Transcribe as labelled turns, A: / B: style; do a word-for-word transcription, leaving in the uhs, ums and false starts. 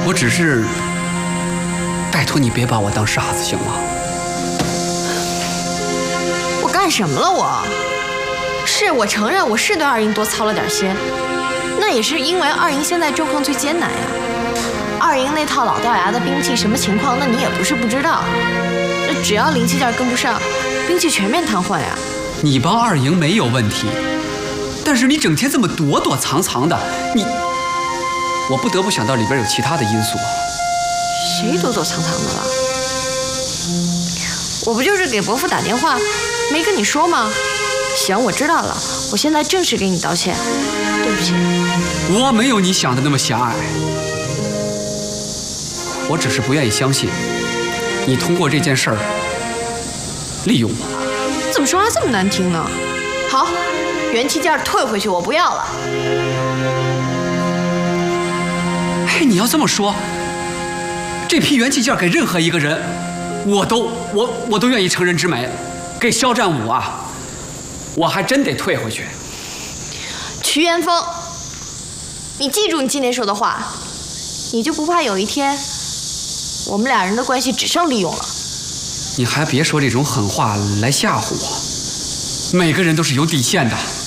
A: 我只是拜托你别把我当傻子，行吗？
B: 我干什么了我？是我承认我是对二营多操了点心，那也是因为二营现在状况最艰难呀。二营那套老掉牙的兵器什么情况，那你也不是不知道。那只要灵气件跟不上，兵器全面瘫痪呀。
A: 你帮二营没有问题，但是你整天这么躲躲藏藏的，你，我不得不想到里边有其他的因素啊。
B: 谁躲躲藏藏的了？我不就是给伯父打电话，没跟你说吗？行，我知道了，我现在正式给你道歉，对不起。
A: 我没有你想的那么狭隘，我只是不愿意相信你通过这件事儿利用我。
B: 怎么说话这么难听呢？好，元气件退回去，我不要了。
A: 哎，你要这么说，这批元气件给任何一个人，我都我我都愿意承认之美。给肖战武啊，我还真得退回去。
B: 瞿元峰，你记住你今天说的话，你就不怕有一天我们俩人的关系只剩利用了？
A: 你还别说这种狠话来吓唬我，每个人都是有底线的。